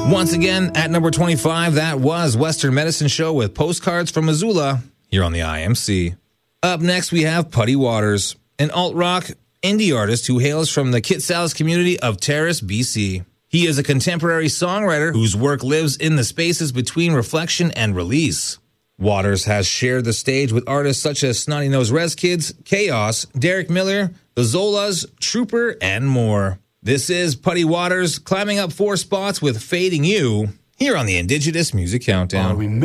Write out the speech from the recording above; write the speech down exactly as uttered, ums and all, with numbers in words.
Once again, at number twenty-five, that was Western Medicine Show with Postcards from Missoula here on the I M C. Up next, we have Putty Waters, an alt-rock indie artist who hails from the Kitsalis community of Terrace, B C. He is a contemporary songwriter whose work lives in the spaces between reflection and release. Waters has shared the stage with artists such as Snotty Nose Rez Kids, Chaos, Derek Miller, The Zolas, Trooper, and more. This is Putty Waters climbing up four spots with Fading You here on the Indigenous Music Countdown.